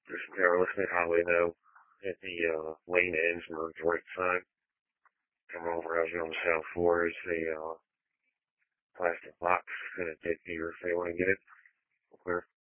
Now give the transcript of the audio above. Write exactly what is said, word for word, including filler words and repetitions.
Just they were listening how they know that the uh, lane ends and the right side. Come over as you're on the south floor is the uh, plastic box that they if they want to get it. Where